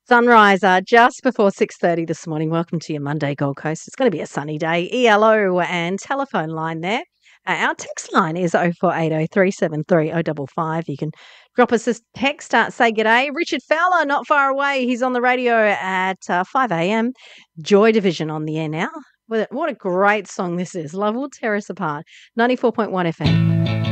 Sunrise just before 6:30 this morning. Welcome to your Monday Gold Coast. It's going to be a sunny day. ELO and telephone line there. Our text line is 0480 373 055. You can drop us a text, say g'day. Richard Fowler, not far away. He's on the radio at 5 a.m. Joy Division on the air now. What a great song this is. Love will tear us apart. 94.1 FM.